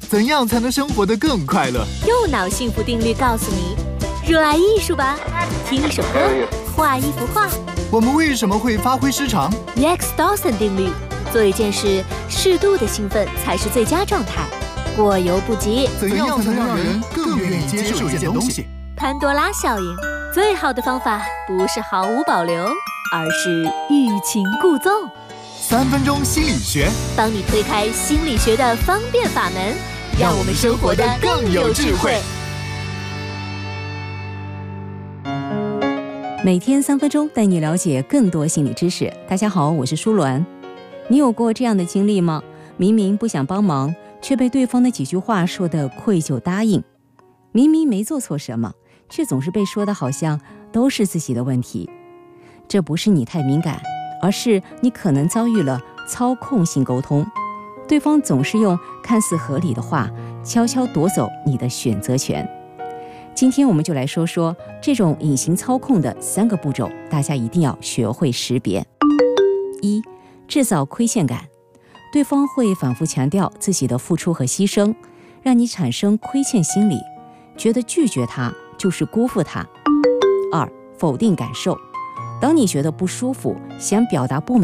怎样才能生活得更快乐？ 右脑幸福定律告诉你：热爱艺术吧，听一首歌，画一幅画。 我们为什么会发挥失常 Rex Dawson 定律：做一件事，适度的兴奋才是最佳状态，过犹不及。 怎样才能让人更愿意接受一件东西？ 潘多拉效应：最好的方法不是毫无保留，而是欲擒故纵。 3分钟心理学， 帮你推开心理学的方便法门，让我们生活得更有智慧。 每天3分钟，带你了解更多心理知识。大家好，我是舒鸾。你有过这样的经历吗？明明不想帮忙，却被对方的几句话说得愧疚答应。明明没做错什么，却总是被说的好像都是自己的问题。这不是你太敏感，而是你可能遭遇了操控性沟通。对方总是用看似合理的话，悄悄夺走你的选择权。今天我们就来说说这种隐形操控的3个步骤，大家一定要学会识别。1、制造亏欠感。对方会反复强调自己的付出和牺牲，让你产生亏欠心理，觉得拒绝他就是辜负他。2、否定感受。当你觉得不舒服，想表达不满